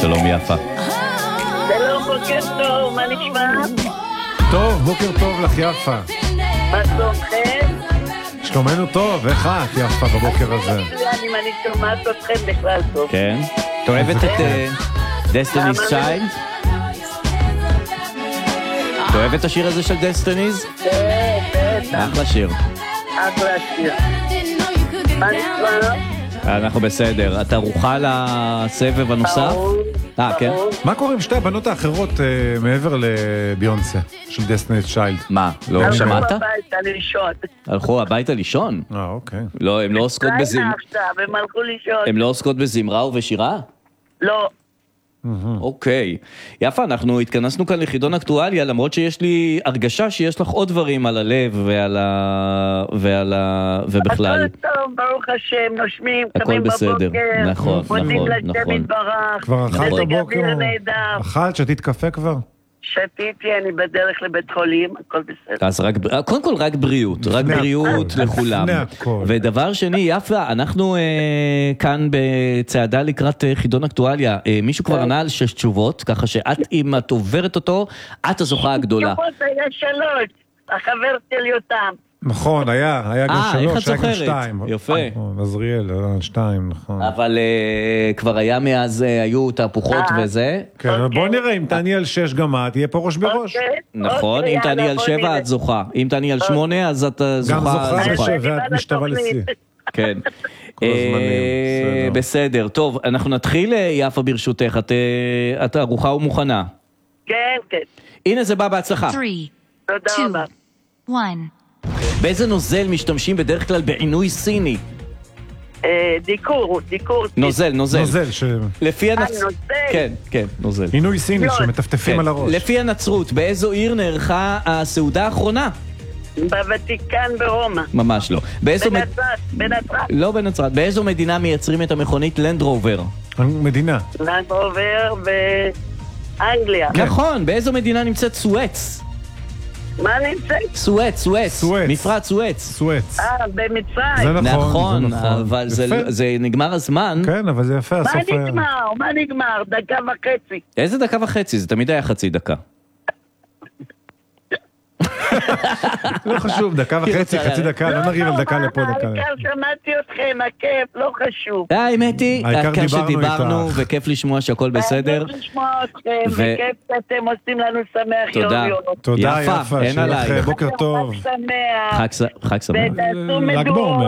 שלום יפה. שלום, בוקר טוב, מה נשמע? טוב, בוקר טוב לך יפה. מה שלומכם? שלומנו טוב, איך את יפה בבוקר הזה? אם אני שומעת אתכם בכלל טוב. כן. את אוהבת את Destiny's Child? את אוהבת את השיר הזה של Destiny's? כן. אחלה שיר. אחלה שיר. מה נשמע? אנחנו בסדר. את ערוכה לסבב הנוסף? כן. מה קורה עם שתי הבנות האחרות מעבר לביונסה של Destiny's Child? מה? לא שמעת? הלכו הביתה לישון. הלכו הביתה לישון? אוקיי. לא, הן לא עוסקות לילה עכשיו, הם הלכו לישון. הן לא עוסקות בזמרה ובשירה? לא. אוקיי. יפה, אנחנו התכנסנו כאן לחידון אקטואליה, למרות שיש לי הרגשה שיש לך עוד דברים על הלב ובכלל. הכל טוב, ברוך השם, נושמים, הכל קמים בסדר. בבוקר. נכון. מודים לשם יתברך. כבר אכלת מזג בבוקר? אוויר נהדר. אכלת, שתית קפה כבר? שתיתי, אני בדרך לבית חולים, הכל בסדר. אז קודם כל רק בריאות, רק בריאות לכולם. לפני הכל. ודבר שני, יפה, אנחנו כאן בצעדה לקראת חידון אקטואליה, מישהו כבר ענה על 6 תשובות, ככה שאת, אם את עוברת אותו, את הזוכה הגדולה. תשובות היה 3, החבר שלי אותם. נכון, היה גם 3, איך את היה גם זוכרת? 2. יפה. עזריאל, 2, נכון. אבל כבר היה מאז, היו תהפוכות וזה. כן, בוא נראה, אם תעני על 6 גם את, תהיה פה ראש בראש. נכון, אם תעני על 7 את זוכה. אם תעני על 8 אז את זוכה. גם זוכה ואת משתווה לשיא. כן. כל הזמנים, בסדר. טוב, אנחנו נתחיל, יפה, ברשותך. את ערוכה ומוכנה. כן, כן. הנה זה בא בהצלחה. 3, תודה רבה. 2, 1. באיזה נוזל משתמשים בדרך כלל בעינוי סיני? דיקור. נוזל. נוזל, לפי נוזל. כן, נוזל. עינוי סיני שמטפטפים על הראש. לפי הנצרות, באיזו עיר נערכה הסעודה האחרונה? בוותיקן ברומא. ממש לא. בנצרת. לא בנצרת. באיזו מדינה מייצרים את המכונית לנד רובר? מדינה. לנד רובר באנגליה. נכון, באיזו מדינה נמצאת סואץ? מה נמצאת? סואץ. מפרץ סואץ. סואץ. במצרים. זה נכון, אבל זה נגמר הזמן. כן, אבל זה יפה, הסוף היה. מה נגמר? 1.5 דקות. איזה 1.5 דקות? זה תמיד היה חצי דקה. לא חשוב, 1.5 דקות, חצי דקה, לא נריב על דקה לפה, דקה. העיקר שמעתי אתכם, הכיף, לא חשוב. האמת היא, העיקר דיברנו שדיברנו, איתך. וכיף לשמוע שהכל בסדר. כיף לשמוע אתכם, וכיף שאתם עושים לנו שמח תודה. יום. תודה יפה, יפה, אין שיהיה לך עליי. בוקר טוב. חג שמח. חג שמח. ותעשו ל"ג בעומר. מדורות.